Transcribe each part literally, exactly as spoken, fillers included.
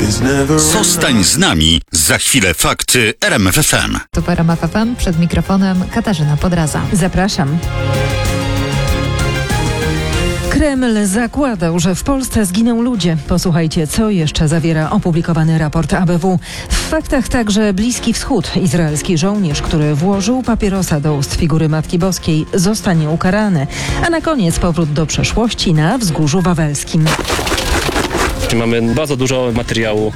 Zostań z nami. Za chwilę fakty R M F F M. Tu R M F F M, przed mikrofonem Katarzyna Podraza. Zapraszam. Kreml zakładał, że w Polsce zginą ludzie. Posłuchajcie, co jeszcze zawiera opublikowany raport A B W. W faktach także Bliski Wschód. Izraelski żołnierz, który włożył papierosa do ust figury Matki Boskiej, zostanie ukarany. A na koniec powrót do przeszłości na Wzgórzu Wawelskim. Mamy bardzo dużo materiału.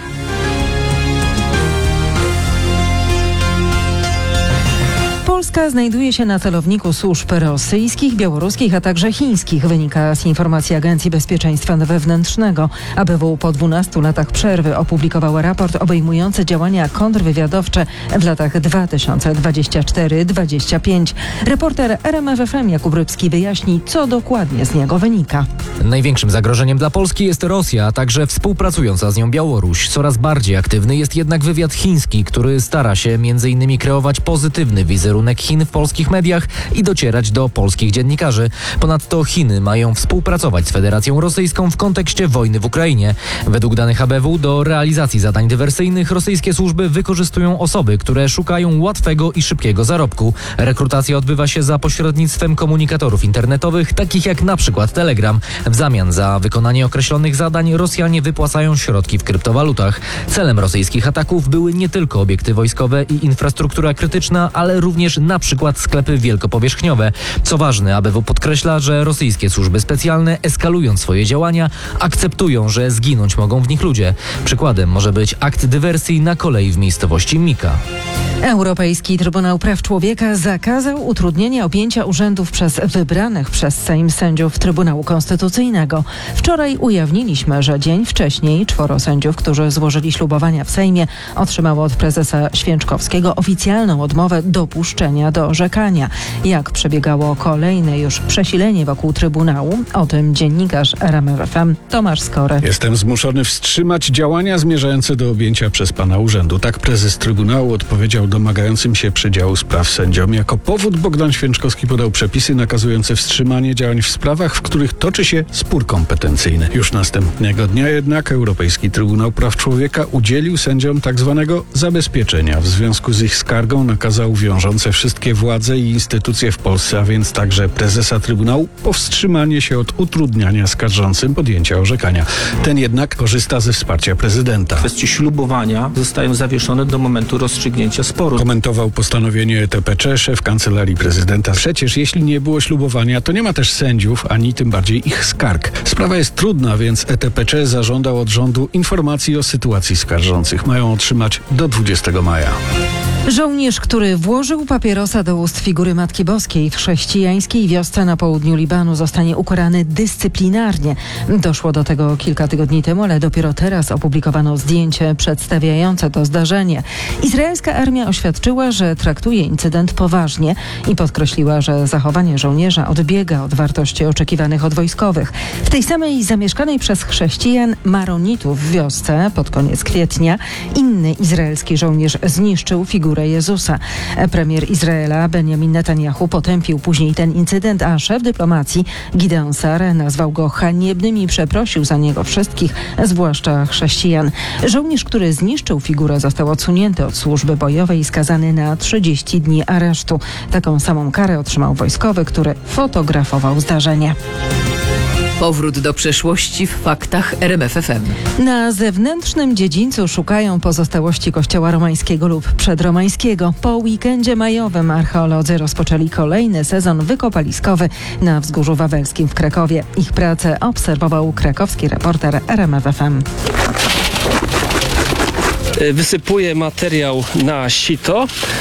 Polska znajduje się na celowniku służb rosyjskich, białoruskich, a także chińskich, wynika z informacji Agencji Bezpieczeństwa Wewnętrznego. A B W po dwunastu latach przerwy opublikowała raport obejmujący działania kontrwywiadowcze w latach dwa tysiące dwudziestym czwartym do dwa tysiące dwudziestego piątego. Reporter R M F F M Jakub Rybski wyjaśni, co dokładnie z niego wynika. Największym zagrożeniem dla Polski jest Rosja, a także współpracująca z nią Białoruś. Coraz bardziej aktywny jest jednak wywiad chiński, który stara się między innymi kreować pozytywny wizerunek Chin w polskich mediach i docierać do polskich dziennikarzy. Ponadto Chiny mają współpracować z Federacją Rosyjską w kontekście wojny w Ukrainie. Według danych A B W do realizacji zadań dywersyjnych rosyjskie służby wykorzystują osoby, które szukają łatwego i szybkiego zarobku. Rekrutacja odbywa się za pośrednictwem komunikatorów internetowych, takich jak na przykład Telegram. W zamian za wykonanie określonych zadań Rosjanie wypłacają środki w kryptowalutach. Celem rosyjskich ataków były nie tylko obiekty wojskowe i infrastruktura krytyczna, ale również na przykład sklepy wielkopowierzchniowe. Co ważne, A B W podkreśla, że rosyjskie służby specjalne, eskalując swoje działania, akceptują, że zginąć mogą w nich ludzie. Przykładem może być akt dywersji na kolei w miejscowości Mika. Europejski Trybunał Praw Człowieka zakazał utrudnienia objęcia urzędów przez wybranych przez Sejm sędziów Trybunału Konstytucyjnego. Wczoraj ujawniliśmy, że dzień wcześniej czworo sędziów, którzy złożyli ślubowania w Sejmie, otrzymało od prezesa Święczkowskiego oficjalną odmowę dopuszczenia do orzekania. Jak przebiegało kolejne już przesilenie wokół Trybunału? O tym dziennikarz R M F F M Tomasz Skory. Jestem zmuszony wstrzymać działania zmierzające do objęcia przez pana urzędu. Tak prezes Trybunału odpowiedział domagającym się przydziału spraw sędziom. Jako powód Bogdan Święczkowski podał przepisy nakazujące wstrzymanie działań w sprawach, w których toczy się spór kompetencyjny. Już następnego dnia jednak Europejski Trybunał Praw Człowieka udzielił sędziom tak zwanego zabezpieczenia. W związku z ich skargą nakazał wiążące wszystkie władze i instytucje w Polsce, a więc także prezesa Trybunału, powstrzymanie się od utrudniania skarżącym podjęcia orzekania. Ten jednak korzysta ze wsparcia prezydenta. Kwestie ślubowania zostają zawieszone do momentu rozstrzygnięcia sporu. Komentował postanowienie E T P C szef Kancelarii Prezydenta. Przecież jeśli nie było ślubowania, to nie ma też sędziów, ani tym bardziej ich skarg. Sprawa jest trudna, więc E T P C zażądał od rządu informacji o sytuacji skarżących. Mają otrzymać do dwudziestego maja. Żołnierz, który włożył papierosa do ust figury Matki Boskiej w chrześcijańskiej wiosce na południu Libanu, zostanie ukarany dyscyplinarnie. Doszło do tego kilka tygodni temu, ale dopiero teraz opublikowano zdjęcie przedstawiające to zdarzenie. Izraelska armia oświadczyła, że traktuje incydent poważnie i podkreśliła, że zachowanie żołnierza odbiega od wartości oczekiwanych od wojskowych. W tej samej zamieszkanej przez chrześcijan maronitów w wiosce pod koniec kwietnia inny izraelski żołnierz zniszczył figurę Jezusa. Premier Izraela Benjamin Netanyahu potępił później ten incydent, a szef dyplomacji Gideon Sa'ar nazwał go haniebnym i przeprosił za niego wszystkich, zwłaszcza chrześcijan. Żołnierz, który zniszczył figurę, został odsunięty od służby bojowej i skazany na trzydzieści dni aresztu. Taką samą karę otrzymał wojskowy, który fotografował zdarzenie. Powrót do przeszłości w faktach R M F F M. Na zewnętrznym dziedzińcu szukają pozostałości kościoła romańskiego lub przedromańskiego. Po weekendzie majowym archeolodzy rozpoczęli kolejny sezon wykopaliskowy na Wzgórzu Wawelskim w Krakowie. Ich pracę obserwował krakowski reporter R M F F M. Wysypuję materiał na sito,